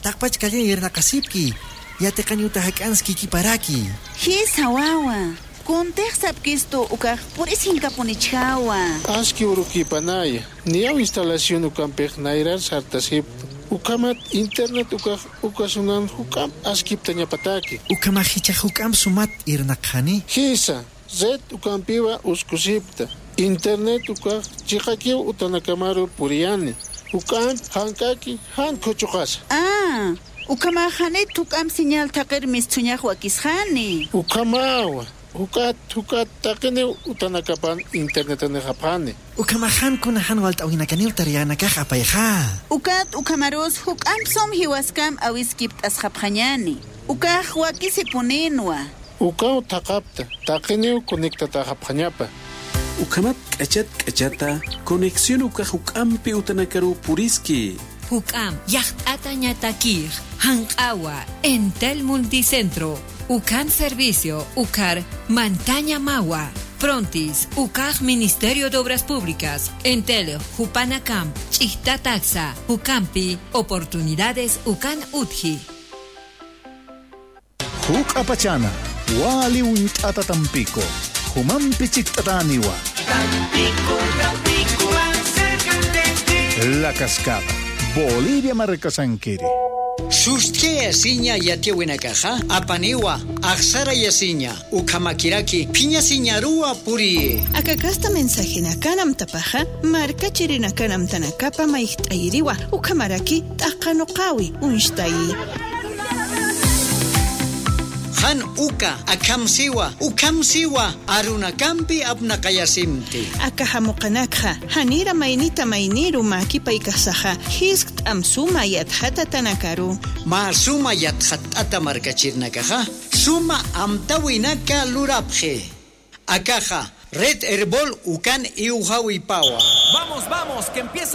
Takpach kanya nakasipki. Yate kanyuta hakanski kiparaki. Hisa wawa. Contexta kisto ukah puris hinkapunichawa. Aski urukipanaya. Niaw instalación ukampej nairar sartasip. Ukamat internet ukasunan hukam askiptanya pataki. Ukamahicha hukam sumat irnakhani. Hisa. Z ukampiwa uskusipta. Internet ukah chikakiw utanakamaru puriani. Ukam hankaki hankochukas. Ukamahane tukam señal takir mistuñaj wakishani. Ukamawa. Hukat takene utanakapan internet ane japane. Ukamahan kunahan walta awinakanil tariana kakapayha. Ukamaros hukam som hiwaskam awiskipt asjapjanyani. Ukaj wakisipunenwa. Ukaw takapta. Takene konektata japanyapa. Ukamat kachata conexión ukampi utanakaru puriski. Hukam yachtata ñatakir hankawa Entel Multicentro Ukan Servicio Ukar Mantaña Mawa Prontis Ukaj Ministerio de Obras Públicas Entel Hupanacam Chihta Taxa Ukampi Oportunidades Ukan Utji Huk apachana Wali Wintata Tampico Humampi Chiktataniwa Tampico La Cascada Bolivia Marcasanquiri. Susque yasiña yatiwina caja, apaniwa, axara yasiña, ukamakiraki, piña siñarua puri. Akakasta mensajina kanam tapaja, marca chirina kanam tanakapa maihtairiwa, ukamaraki, takanokawi, unshtai. Han ukamsiwa, arunakampi abnakayasimti. Akahamukanakha, hanira mainita mainiru makipaikasaha, hiskt amsuma yathata tanakaru. Ma suma yathatata markachirnakaja, suma amtawinaka lurapje. Akaja, Red Herbol ukan iuhawipawa. Vamos, que empieza.